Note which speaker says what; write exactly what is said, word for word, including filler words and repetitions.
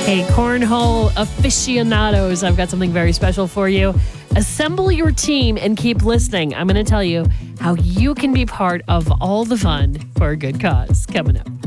Speaker 1: Hey, cornhole aficionados, I've got something very special for you. Assemble your team and keep listening. I'm going to tell you how you can be part of all the fun for a good cause coming up.